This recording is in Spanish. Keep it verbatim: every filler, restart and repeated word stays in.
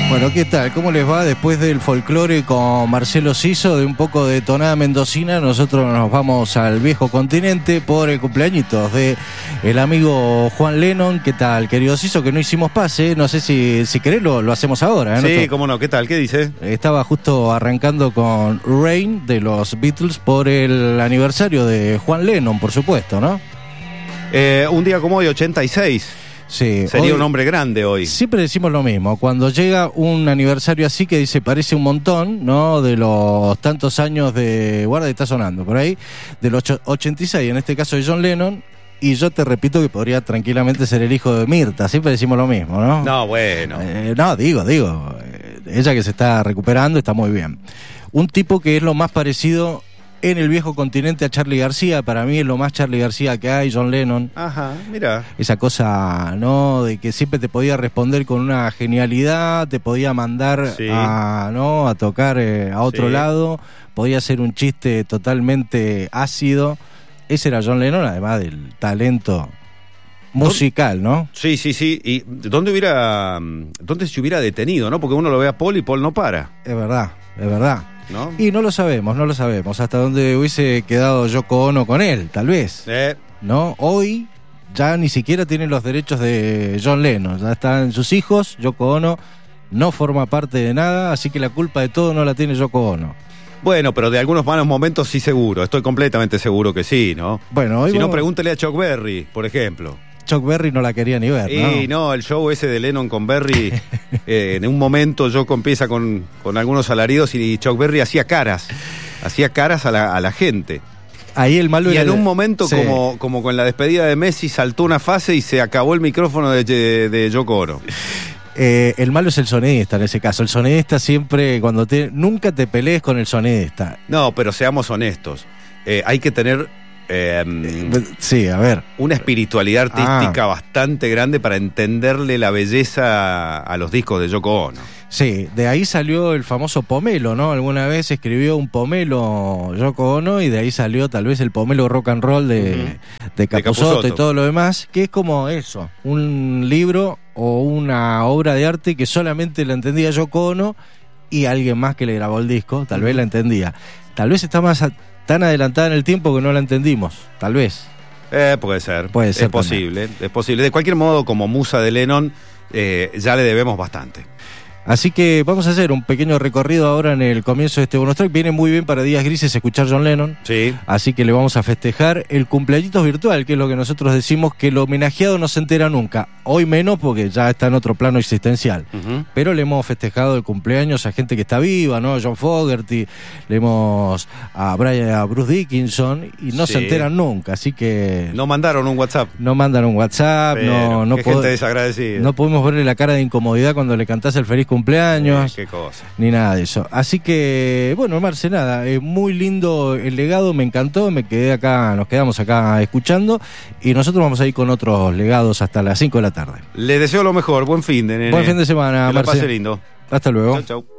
Bueno, ¿qué tal? ¿Cómo les va? Después del folclore con Marcelo Siso, de un poco de tonada mendocina, nosotros nos vamos al viejo continente por el cumpleañitos de el amigo Juan Lennon. ¿Qué tal, querido Siso? Que no hicimos pase, no sé si, si querés lo, lo hacemos ahora, ¿eh? Sí, Nosotros, cómo no, ¿qué tal? ¿Qué dice? Estaba justo arrancando con Rain de los Beatles por el aniversario de Juan Lennon, por supuesto, ¿no? Eh, un día como hoy, ochenta y seis. Sí, Sería hoy, un hombre grande hoy. Siempre decimos lo mismo, cuando llega un aniversario así que dice parece un montón, ¿no? De los tantos años de, guarda, está sonando por ahí, de los ochenta y seis, en este caso de John Lennon, y yo te repito que podría tranquilamente ser el hijo de Mirta, siempre decimos lo mismo, ¿no? No, bueno. Eh, no, digo, digo, eh, ella que se está recuperando está muy bien. Un tipo que es lo más parecido en el viejo continente a Charly García, para mí es lo más Charly García que hay, John Lennon. Ajá, mira. Esa cosa, ¿no? De que siempre te podía responder con una genialidad, te podía mandar Sí. a, ¿no? a tocar eh, a otro Sí. lado, podía ser un chiste totalmente ácido. Ese era John Lennon, además del talento musical, ¿no? Sí, sí, sí. ¿Y dónde hubiera, dónde se hubiera detenido, no? Porque uno lo ve a Paul y Paul no para, Es verdad, es verdad. ¿no? Y no lo sabemos, no lo sabemos. Hasta dónde hubiese quedado Yoko Ono con él, tal vez. Eh, ¿No? Hoy ya ni siquiera tiene los derechos de John Lennon, ya están sus hijos. Yoko Ono no forma parte de nada, así que la culpa de todo no la tiene Yoko Ono. bueno, pero de algunos malos momentos sí seguro. Estoy completamente seguro que sí, ¿no? Bueno, hoy Si no, vamos- pregúntele a Chuck Berry, por ejemplo. Chuck Berry no la quería ni ver, Y ¿no? no, el show ese de Lennon con Berry, eh, en un momento Yoko empieza con, con algunos alaridos y Chuck Berry hacía caras, hacía caras a la, a la gente. Ahí el malo Y era en el- un momento, sí. como, como con la despedida de Messi, saltó una fase y se acabó el micrófono de, de, de Yoko Ono. Eh, el malo es el sonidista en ese caso. El sonidista siempre, cuando te. Nunca te pelees con el sonidista. No, pero seamos honestos. Eh, hay que tener eh, Sí, a ver. una espiritualidad artística Ah. bastante grande para entenderle la belleza a los discos de Yoko Ono. Sí, de ahí salió el famoso pomelo, ¿no? Alguna vez escribió un pomelo Yoko Ono y de ahí salió tal vez el pomelo rock and roll de, Ujú. de Capusotto Capusotto. y todo lo demás, que es como eso, un libro o una obra de arte que solamente la entendía Yoko Ono y alguien más que le grabó el disco, tal vez la entendía. Tal vez está más a- tan adelantada en el tiempo que no la entendimos, tal vez. Eh, puede ser. Puede ser Es posible, es posible. De cualquier modo, como musa de Lennon, eh, ya le debemos bastante. Así que vamos a hacer un pequeño recorrido ahora en el comienzo de este bonus track. Viene muy bien para días grises escuchar John Lennon. Sí. Así que le vamos a festejar el cumpleañitos virtual, que es lo que nosotros decimos que el homenajeado no se entera nunca. Hoy menos porque ya está en otro plano existencial. Ujú. Pero le hemos festejado el cumpleaños a gente que está viva, ¿no? John Fogerty, le hemos a, Brian, a Bruce Dickinson y no Sí. se enteran nunca. Así que No mandaron un WhatsApp. no mandan un WhatsApp, Pero, no, no, qué pod- gente desagradecida. no podemos verle la cara de incomodidad cuando le cantás el feliz cumpleaños. Eh, qué cosa. Ni nada de eso. Así que, bueno, Marce, nada, eh, muy lindo el legado, me encantó, me quedé acá, nos quedamos acá escuchando y nosotros vamos a ir con otros legados hasta las cinco de la tarde. Les deseo lo mejor. Buen fin de nene. Buen fin de semana, Que la Marce. pase lindo. Hasta luego. Chau, chau.